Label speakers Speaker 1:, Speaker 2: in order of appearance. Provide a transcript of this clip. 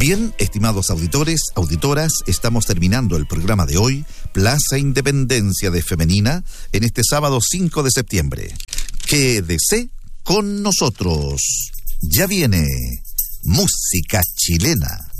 Speaker 1: Bien, estimados auditores, auditoras, estamos terminando el programa de hoy, Plaza Independencia de Femenina, en este sábado 5 de septiembre. Quédese con nosotros. Ya viene música chilena.